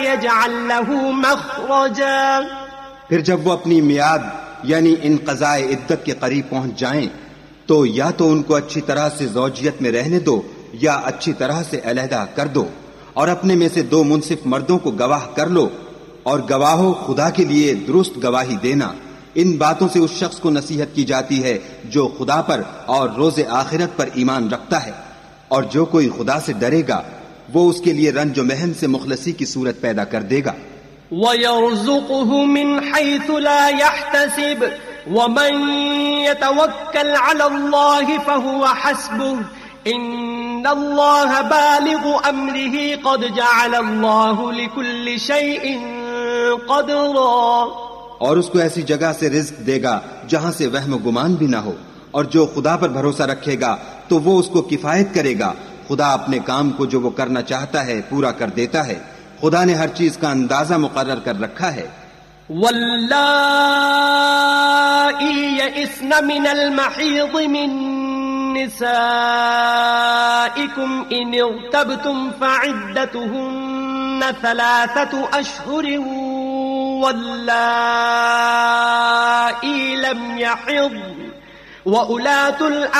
يجعل له مخرجا. پھر جب وہ اپنی میعاد یعنی انقضاء عدت کے قریب پہنچ جائیں تو یا تو ان کو اچھی طرح سے زوجیت میں رہنے دو یا اچھی طرح سے علیحدہ کر دو، اور اپنے میں سے 2 منصف مردوں کو گواہ کر لو، اور گواہو خدا کے لیے درست گواہی دینا. ان باتوں سے اس شخص کو نصیحت کی جاتی ہے جو خدا پر اور روز آخرت پر ایمان رکھتا ہے، اور جو کوئی خدا سے ڈرے گا وہ اس کے لیے رنج و محن سے مخلصی کی صورت پیدا کر دے گا. وَيَرْزُقُهُ مِنْ حَيْثُ لَا يَحْتَسِبُ وَمَنْ يَتَوَكَّلْ عَلَى اللَّهِ فَهُوَ حَسْبُهُ إِنَّ اللَّهَ بَالِغُ أَمْرِهِ قَدْ جَعَلَ اللَّهُ لِكُلِّ شَيْءٍ قَدْرًا. اور اس کو ایسی جگہ سے رزق دے گا جہاں سے وہم و گمان بھی نہ ہو، اور جو خدا پر بھروسہ رکھے گا تو وہ اس کو کفایت کرے گا. خدا اپنے کام کو جو وہ کرنا چاہتا ہے پورا کر دیتا ہے. خدا نے ہر چیز کا اندازہ مقرر کر رکھا ہے. واللائی یئسن من المحیض من نسائکم ان ارتبتم فعدتهن 3 اشہر واللائی لم یحضن وأولاة